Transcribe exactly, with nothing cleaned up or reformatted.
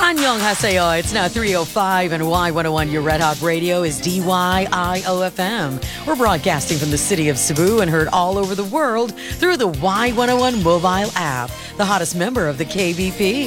Annyeonghaseyo. It's now three oh five and Y one oh one, your Red Hot Radio, is D Y I O F M. We're broadcasting from the city of Cebu and heard all over the world through the Y one oh one mobile app, the hottest member of the K B P.